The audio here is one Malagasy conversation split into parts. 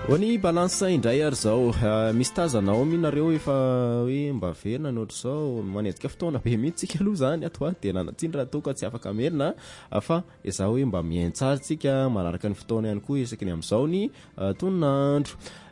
Hoany balance indray ary zao misy tazanao minareo efa hoe mba verina ny ohatr' zao manendrika fotoana be mihitsika aloha zany ato dia nanatsiny raha toa ka tsy afaka merina fa izaho hoe mba mientsary tsika manaraka ny fotoana ihany koa isaky ny amin'izao ny tonandro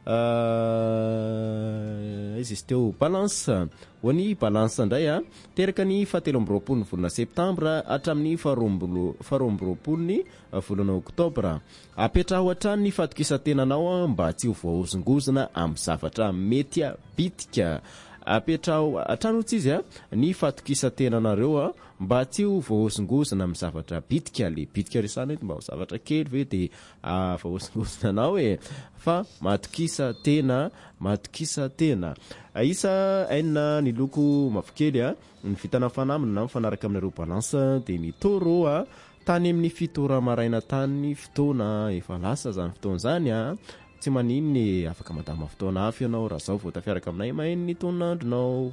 izy izy teo balance hoany balance indray teraka ny 17 ny volana septambra hatramin'ny 12 ny volana oktobra apetraho hatrany ny fatokisan-tenanao mba tsy ho voahozongozona amin'ny zavatra mety bitika apetraho hatrany tsy izy ny fatokisan-tenanareo mba tsy ho voahozongozona amin'ny zavatra bitika le bitika resana mba ho zavatra kely ve dia voahozongozona anao fa matokisa tena isa aina ny loko mavokely ny vitana fanamina na mifanaraka aminareo balance dia ny taureau tany amin'ny fitora maraina tany ny fotoana efa lasa zany fotoana zany tsy maninony afaka madama fotoana hafa ianao raha zao vao tafiaraka aminay maheno ny tonandronao.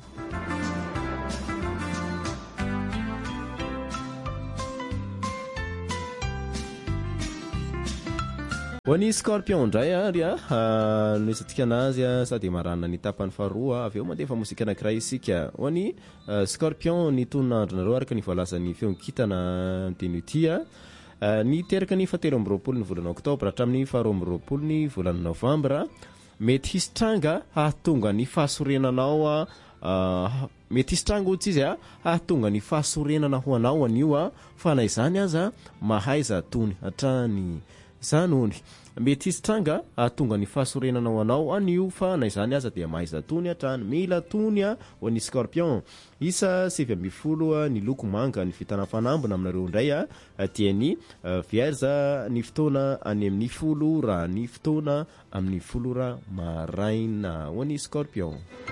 Hoany scorpion indray ary noisatsika anazy sady marana ny tapany faharoa avy eo mandefa mozika anankiray isika. Hoany scorpion ny tonandronareo araka ny voalazan'ny feonkitana tenutia ny teraka ny 17 ny volana oktobra hatramin'ny 12 ny volana novambra mety hisitranga hahatonga ny fahasorenanao mety hisitranga ohatsy izy hahatonga ny fahasorenana ho anao anio fa na izany aza mahaiza tony hatrany izany hony mety hisitranga hahatonga ny fahasorenana ho anao anio fa na izany aza dia mahaiza tony hatrany mila tony ho ny scorpion isa 70 ny loko manga ny vitana fanambona aminareo indray dia ny vierge ny fotoana any amin'ny 10 raha ny fotoana amin'ny 10 raha maraina ho ny scorpion.